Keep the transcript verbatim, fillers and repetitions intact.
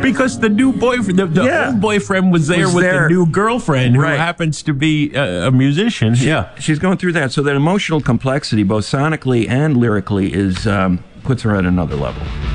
because the new boyfriend, the, the Yeah. old boyfriend was there Was with there. the new girlfriend who Right. happens to be a, a musician. Yeah. She's going through that. So that emotional complexity, both sonically and lyrically, is um, puts her at another level.